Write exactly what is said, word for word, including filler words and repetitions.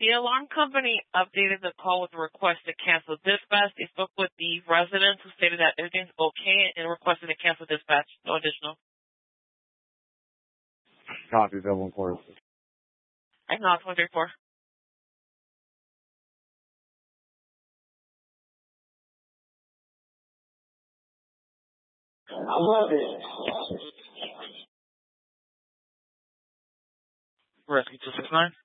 The alarm company updated the call with a request to cancel dispatch. They spoke with the residents who stated that everything's okay and requested to cancel dispatch. No additional. Copy, Bill one quarter. Acknowledge one three four. I love it. Rescue two six nine.